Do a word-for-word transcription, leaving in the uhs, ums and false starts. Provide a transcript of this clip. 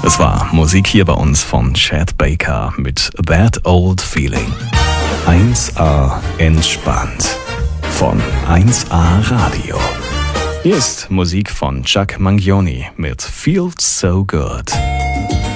Das war Musik hier bei uns von Chad Baker mit That Old Feeling. eins A entspannt von eins A Radio. Hier ist Musik von Chuck Mangione mit Feels So Good.